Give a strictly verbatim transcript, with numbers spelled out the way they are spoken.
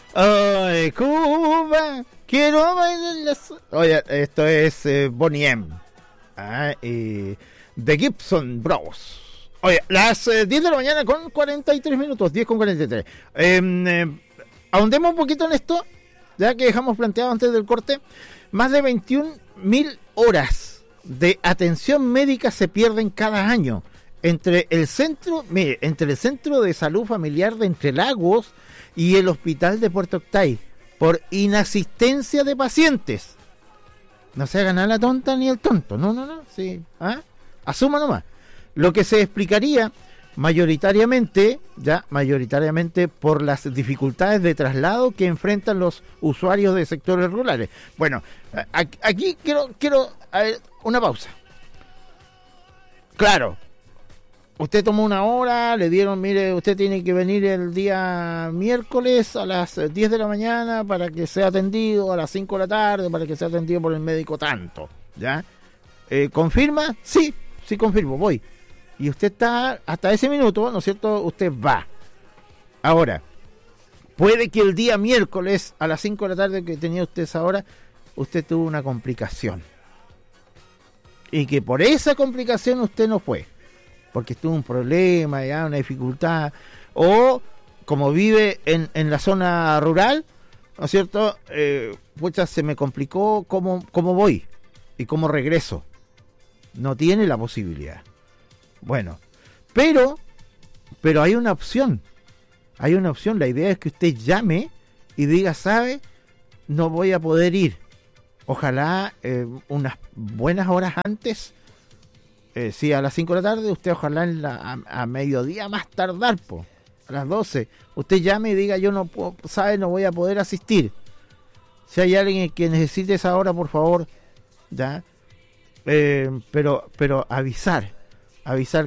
Ay, Cuba, quiero bailar las... Oye, esto es eh, Boney M. Ah, y The Gibson Bros. Oye, las eh, diez de la mañana con cuarenta y tres minutos, diez con cuarenta y tres. Eh, eh, ahondemos un poquito en esto, ya que dejamos planteado antes del corte. Más de veintiún mil horas de atención médica se pierden cada año entre el centro, mire, entre el Centro de Salud Familiar de Entre Lagos y el Hospital de Puerto Octay por inasistencia de pacientes. No se haga nada la tonta ni el tonto, no, no, no, sí, ¿ah? Asuma nomás. Lo que se explicaría mayoritariamente, ya, mayoritariamente por las dificultades de traslado que enfrentan los usuarios de sectores rurales. Bueno, aquí quiero, quiero a ver, una pausa. Claro, usted tomó una hora, le dieron, mire, usted tiene que venir el día miércoles a las diez de la mañana para que sea atendido, a las cinco de la tarde para que sea atendido por el médico tanto, ¿ya? Eh, ¿Confirma? Sí, sí confirmo, voy. Y usted está, hasta ese minuto, ¿no es cierto?, usted va. Ahora, puede que el día miércoles a las cinco de la tarde que tenía usted esa hora, usted tuvo una complicación. Y que por esa complicación usted no fue. Porque tuvo un problema, ya, una dificultad. O, como vive en, en la zona rural, ¿no es cierto?, eh, pucha, se me complicó cómo, cómo voy y cómo regreso. No tiene la posibilidad. Bueno, pero, pero hay una opción, hay una opción, la idea es que usted llame y diga, ¿sabe? No voy a poder ir, ojalá eh, unas buenas horas antes, eh, si a las cinco de la tarde, usted ojalá en la, a, a mediodía más tardar, po, a las doce, usted llame y diga, yo no puedo, ¿sabe? No voy a poder asistir, si hay alguien que necesite esa hora, por favor, ya, eh, pero, pero avisar, avisar